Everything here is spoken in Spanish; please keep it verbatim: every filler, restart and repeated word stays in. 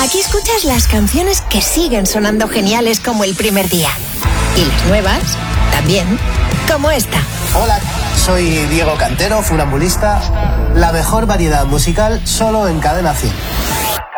Aquí escuchas las canciones que siguen sonando geniales como el primer día. Y las nuevas, también, como esta. Hola, soy Diego Cantero, funambulista. La mejor variedad musical solo en Cadena cien.